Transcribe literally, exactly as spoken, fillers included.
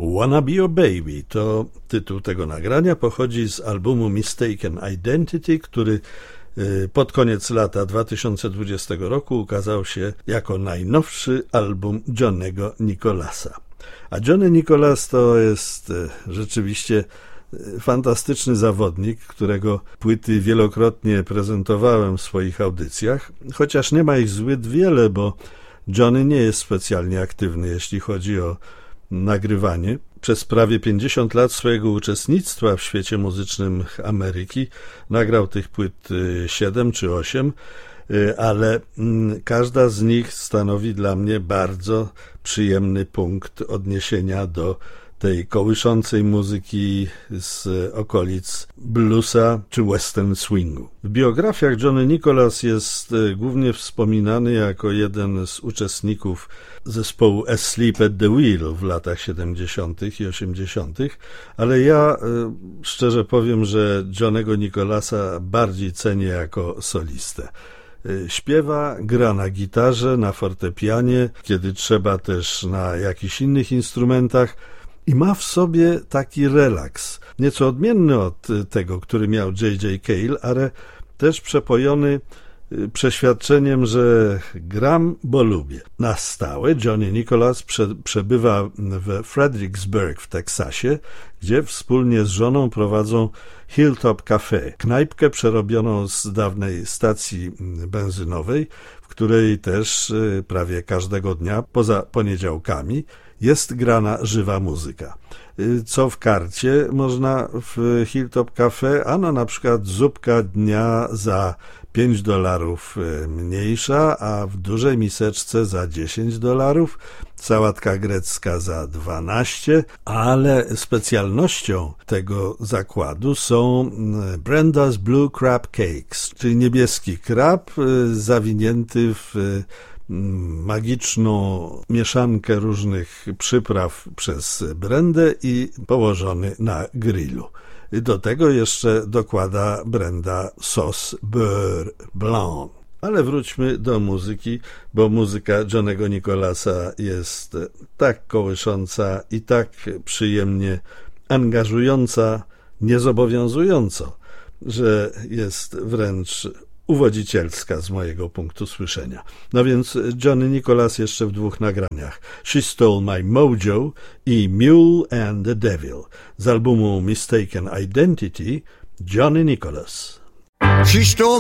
Wanna Be Your Baby to tytuł tego nagrania, pochodzi z albumu Mistaken Identity, który pod koniec lata dwa tysiące dwudziestego roku ukazał się jako najnowszy album Johnny'ego Nicolasa. A Johnny Nicolas to jest rzeczywiście fantastyczny zawodnik, którego płyty wielokrotnie prezentowałem w swoich audycjach, chociaż nie ma ich zbyt wiele, bo Johnny nie jest specjalnie aktywny, jeśli chodzi o nagrywanie. Przez prawie pięćdziesiąt lat swojego uczestnictwa w świecie muzycznym Ameryki nagrał tych płyt siedem czy osiem, ale każda z nich stanowi dla mnie bardzo przyjemny punkt odniesienia do tej kołyszącej muzyki z okolic bluesa czy western swingu. W biografiach Johnny Nicolas jest głównie wspominany jako jeden z uczestników zespołu Asleep at the Wheel w latach siedemdziesiątych i osiemdziesiątych, ale ja szczerze powiem, że Johnny'ego Nicolasa bardziej cenię jako solistę. Śpiewa, gra na gitarze, na fortepianie, kiedy trzeba też na jakichś innych instrumentach, i ma w sobie taki relaks, nieco odmienny od tego, który miał J J Cale, ale też przepojony przeświadczeniem, że gram, bo lubię. Na stałe Johnny Nicolas prze, przebywa w Fredericksburg w Teksasie, gdzie wspólnie z żoną prowadzą Hilltop Cafe, knajpkę przerobioną z dawnej stacji benzynowej, w której też prawie każdego dnia, poza poniedziałkami, jest grana żywa muzyka. Co w karcie można w Hilltop Cafe? Ano na przykład zupka dnia za pięć dolarów mniejsza, a w dużej miseczce za dziesięć dolarów, sałatka grecka za dwanaście, ale specjalnością tego zakładu są Brenda's Blue Crab Cakes, czyli niebieski krab zawinięty w magiczną mieszankę różnych przypraw przez Brendę i położony na grillu. Do tego jeszcze dokłada Brenda sos beurre blanc. Ale wróćmy do muzyki, bo muzyka Johnny'ego Nicolasa jest tak kołysząca i tak przyjemnie angażująca, niezobowiązująco, że jest wręcz uwodzicielska z mojego punktu słyszenia. No więc Johnny Nicolas jeszcze w dwóch nagraniach. She Stole My Mojo i Mule and the Devil z albumu Mistaken Identity, Johnny Nicolas. She stole